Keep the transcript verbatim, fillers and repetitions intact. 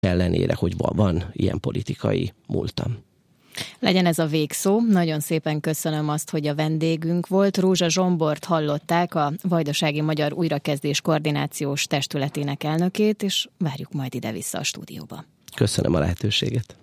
ellenére, hogy van, van ilyen politikai múltam. Legyen ez a végszó. Nagyon szépen köszönöm azt, hogy a vendégünk volt. Rózsa Zsombort hallották, a Vajdasági Magyar Újrakezdés Koordinációs Testületének elnökét, és várjuk majd ide-vissza a stúdióba. Köszönöm a lehetőséget.